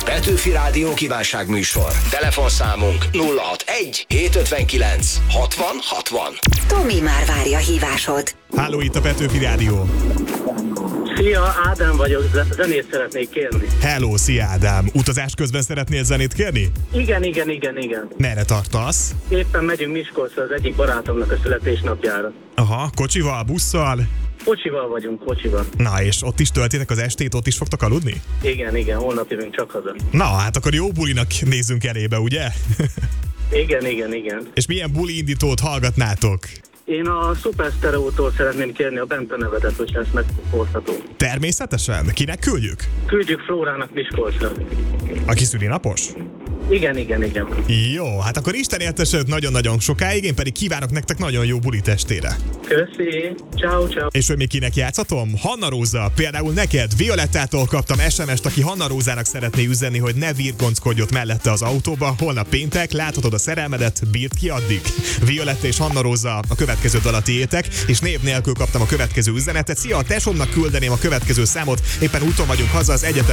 Petőfi Rádió kívánságműsor. Telefonszámunk 061 759 60 60. Tomi már várja hívásod. Háló, itt a Petőfi Rádió. Szia, Ádám vagyok, zenét szeretnék kérni. Hello, szia Ádám. Utazás közben szeretnél zenét kérni? Igen. Merre tartasz? Éppen megyünk Miskolcra az egyik barátomnak a születésnapjára. Aha, kocsival, busszal? Kocsival vagyunk, kocsival. Na, és ott is töltitek az estét, ott is fogtok aludni? Igen, holnap jövünk csak haza. Na, hát akkor jó bulinak nézzünk elébe, ugye? Igen. És milyen buli indítót hallgatnátok? Én a Super Stereo-tól szeretném kérni a Bente nevedet, hogyha ezt meghozható. Természetesen. Kinek küldjük? Küldjük Flórának Miskolcra. Aki szülinapos? Igen. Jó, hát akkor Isten éltesed nagyon-nagyon sokáig, én pedig kívánok nektek nagyon jó bulit estére. Köszi, ciao. És hogy még kinek játszatom? Hanna Róza, például neked Violettától kaptam SMS-t, aki Hanna Rózának szeretné üzenni, hogy ne virgonckodj ott mellette az autóba, holnap péntek, láthatod a szerelmedet, bírd ki addig. Violetta és Hanna Róza a következő dal tiétek, és név nélkül kaptam a következő üzenetet. Szia, a tesómnak küldeném a következő számot, éppen úton vagyunk haza az egyetem